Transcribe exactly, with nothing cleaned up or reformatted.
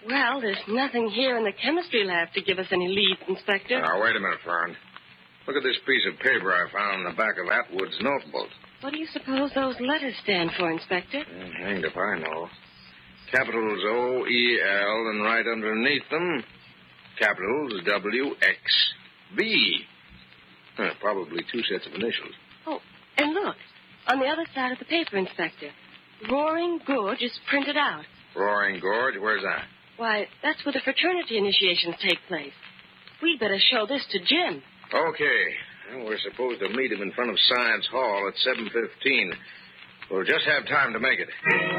Well, there's nothing here in the chemistry lab to give us any lead, Inspector. Now, wait a minute, Fern. Look at this piece of paper I found on the back of Atwood's notebook. What do you suppose those letters stand for, Inspector? Mm, hanged if I know. Capitals O E L, and right underneath them, capitals W X B. Huh, probably two sets of initials. Oh, and look, on the other side of the paper, Inspector, Roaring Gorge is printed out. Roaring Gorge? Where's that? Why, that's where the fraternity initiations take place. We'd better show this to Jim. Okay. Well, we're supposed to meet him in front of Science Hall at seven fifteen. We'll just have time to make it.